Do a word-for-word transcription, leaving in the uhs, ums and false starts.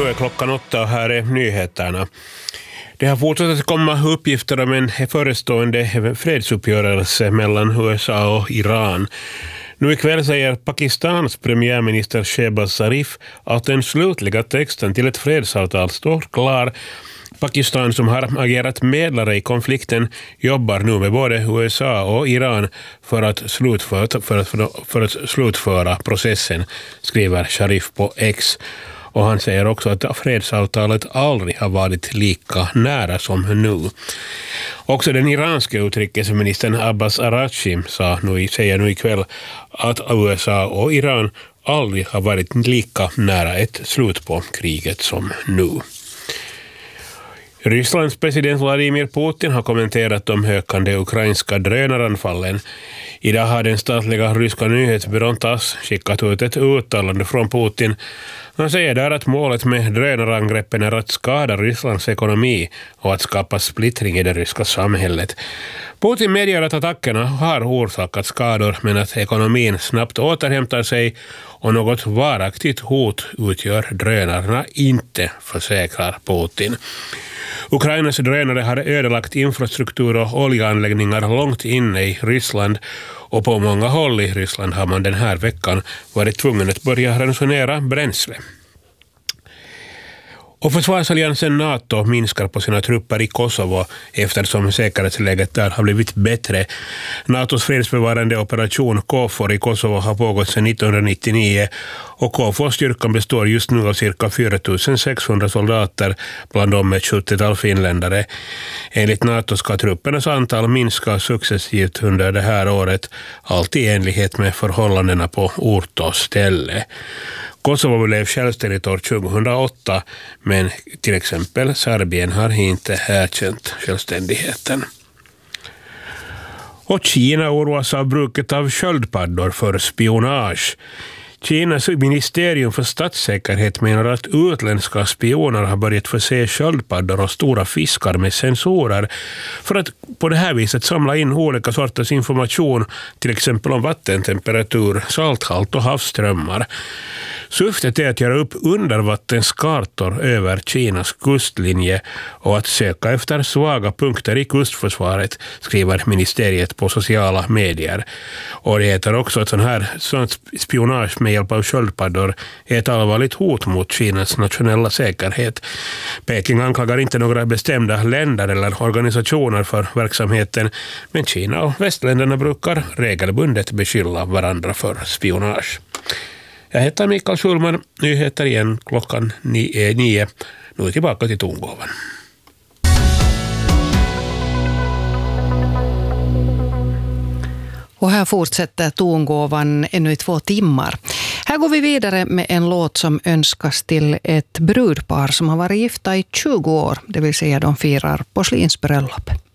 Nu är klockan åtta och här är nyheterna. Det har fortsatt att komma uppgifter om en förestående fredsuppgörelse mellan U S A och Iran. Nu ikväll säger Pakistans premiärminister Shehbaz Sharif att den slutliga texten till ett fredsavtal står klar. Pakistan, som har agerat medlare i konflikten, jobbar nu med både U S A och Iran för att slutföra, för att, för att slutföra processen, skriver Sharif på X. Och han säger också att fredsavtalet aldrig har varit lika nära som nu. Också den iranska utrikesministern Abbas Araghchi sa nu, säger nu ikväll att U S A och Iran aldrig har varit lika nära ett slut på kriget som nu. Rysslands president Vladimir Putin har kommenterat de ökande ukrainska drönaranfallen. Idag har den statliga ryska nyhetsbyrån Tass skickat ut ett uttalande från Putin. Han säger där att målet med drönarangreppen är att skada Rysslands ekonomi och att skapa splittring i det ryska samhället. Putin medger att attackerna har orsakat skador, men att ekonomin snabbt återhämtar sig och något varaktigt hot utgör drönarna inte, försäkrar Putin. Ukrainas drönare har ödelagt infrastruktur och oljeanläggningar långt inne i Ryssland, och på många håll i Ryssland har man den här veckan varit tvungen att börja ransonera bränsle. Och försvarsalliansen NATO minskar på sina trupper i Kosovo eftersom säkerhetsläget där har blivit bättre. NATOs fredsbevarande operation KFOR i Kosovo har pågått sedan nittonhundranittionio, och KFOR-styrkan består just nu av cirka fyra tusen sexhundra soldater, bland dem ett sjuttiotal finländare. Enligt NATO ska truppernas antal minska successivt under det här året, allt i enlighet med förhållandena på ort och ställe. Kosovo blev självständigt år tjugohundraåtta, men till exempel Serbien har inte erkänt självständigheten. Och Kina oroas av bruket av sköldpaddor för spionage. Kinas ministerium för statssäkerhet menar att utländska spioner har börjat förse sköldpaddor och stora fiskar med sensorer för att på det här viset samla in olika sorters information, till exempel om vattentemperatur, salthalt och havsströmmar. Syftet är att göra upp undervattenskartor över Kinas kustlinje och att söka efter svaga punkter i kustförsvaret, skriver ministeriet på sociala medier. Och det heter också att sån här sånt spionage med hjälp av sköldpaddor är ett allvarligt hot mot Kinas nationella säkerhet. Peking anklagar inte några bestämda länder eller organisationer för verksamheten, men Kina och västländerna brukar regelbundet beskylla varandra för spionage. Jag heter Mikael Schulman, nyheter igen klockan nio. nio. Nu är tillbaka till tongåvan. Och här fortsätter tongåvan ännu i två timmar. Här går vi vidare med en låt som önskas till ett brudpar som har varit gifta i tjugo år, det vill säga de firar porslinsbröllop.